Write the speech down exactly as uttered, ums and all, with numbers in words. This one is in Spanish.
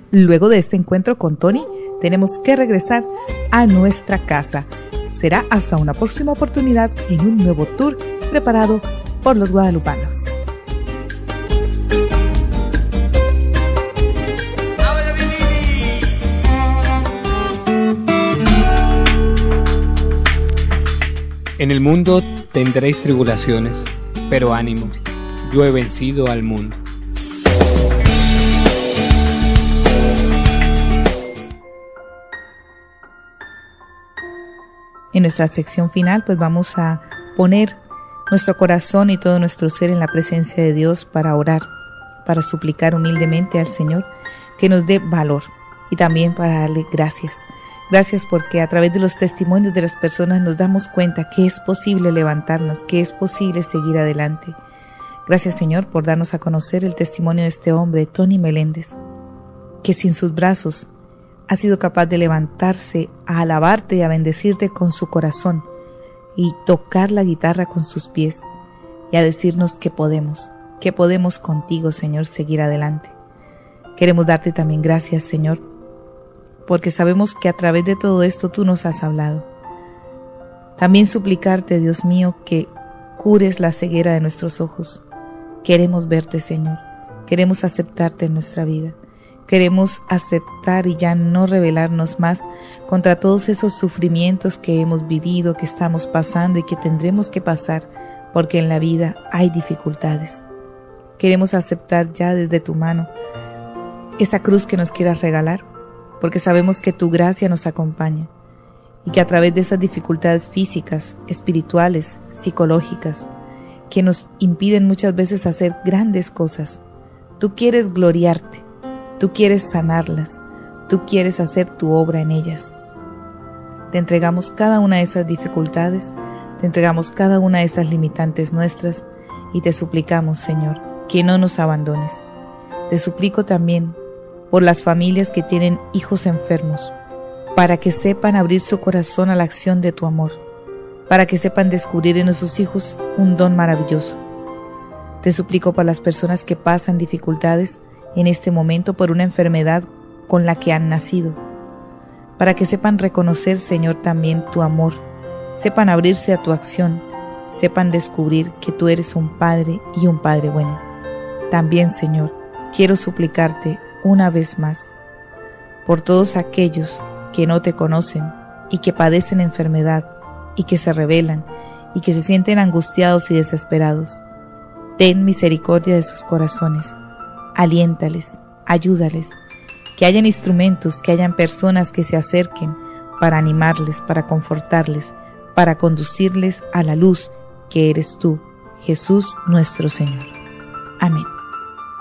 luego de este encuentro con Tony, tenemos que regresar a nuestra casa. Será hasta una próxima oportunidad en un nuevo tour preparado por los guadalupanos. En el mundo tendréis tribulaciones, pero ánimo, yo he vencido al mundo. En nuestra sección final, pues vamos a poner nuestro corazón y todo nuestro ser en la presencia de Dios para orar, para suplicar humildemente al Señor que nos dé valor y también para darle gracias. Gracias porque a través de los testimonios de las personas nos damos cuenta que es posible levantarnos, que es posible seguir adelante. Gracias, Señor, por darnos a conocer el testimonio de este hombre, Tony Meléndez, que sin sus brazos ha sido capaz de levantarse a alabarte y a bendecirte con su corazón y tocar la guitarra con sus pies y a decirnos que podemos, que podemos contigo, Señor, seguir adelante. Queremos darte también gracias, Señor, porque sabemos que a través de todo esto tú nos has hablado. También suplicarte, Dios mío, que cures la ceguera de nuestros ojos. Queremos verte, Señor. Queremos aceptarte en nuestra vida. Queremos aceptar y ya no rebelarnos más contra todos esos sufrimientos que hemos vivido, que estamos pasando y que tendremos que pasar, porque en la vida hay dificultades. Queremos aceptar ya desde tu mano esa cruz que nos quieras regalar, porque sabemos que tu gracia nos acompaña y que a través de esas dificultades físicas, espirituales, psicológicas, que nos impiden muchas veces hacer grandes cosas, tú quieres gloriarte, tú quieres sanarlas, tú quieres hacer tu obra en ellas. Te entregamos cada una de esas dificultades, te entregamos cada una de esas limitantes nuestras y te suplicamos, Señor, que no nos abandones. Te suplico también por las familias que tienen hijos enfermos, para que sepan abrir su corazón a la acción de tu amor, para que sepan descubrir en sus hijos un don maravilloso. Te suplico por las personas que pasan dificultades en este momento por una enfermedad con la que han nacido, para que sepan reconocer, Señor, también tu amor, sepan abrirse a tu acción, sepan descubrir que tú eres un Padre y un Padre bueno. También, Señor, quiero suplicarte una vez más por todos aquellos que no te conocen y que padecen enfermedad y que se rebelan y que se sienten angustiados y desesperados. Ten misericordia de sus corazones, aliéntales, ayúdales, que hayan instrumentos, que hayan personas que se acerquen para animarles, para confortarles, para conducirles a la luz que eres tú, Jesús nuestro Señor. Amén.